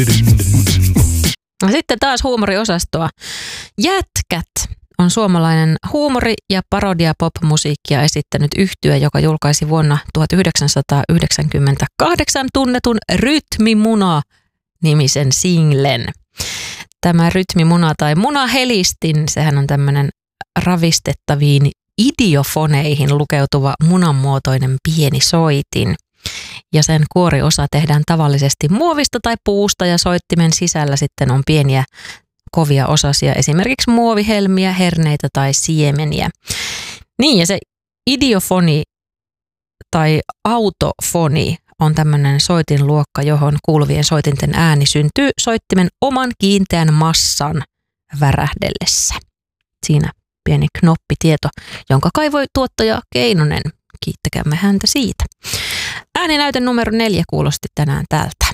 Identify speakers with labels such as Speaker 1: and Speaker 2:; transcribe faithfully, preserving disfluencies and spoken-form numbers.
Speaker 1: Sitten taas huumoriosastoa. Jätkät on suomalainen huumori- ja parodia-pop-musiikkia esittänyt yhtye, joka julkaisi vuonna tuhatyhdeksänsataayhdeksänkymmentäkahdeksan tunnetun Rytmimuna-nimisen singlen. Tämä rytmimuna tai munahelistin, sehän on tämmöinen ravistettaviin idiofoneihin lukeutuva munanmuotoinen pieni soitin. Ja sen kuoriosa tehdään tavallisesti muovista tai puusta ja soittimen sisällä sitten on pieniä kovia osasia, esimerkiksi muovihelmiä, herneitä tai siemeniä. Niin ja se idiofoni tai autofoni on tämmöinen soitinluokka, johon kuuluvien soitinten ääni syntyy soittimen oman kiinteän massan värähdellessä. Siinä pieni knoppitieto, jonka kaivoi tuottaja Keinonen. Kiittäkäämme häntä siitä. Ääninäyte numero neljä kuulosti tänään tältä.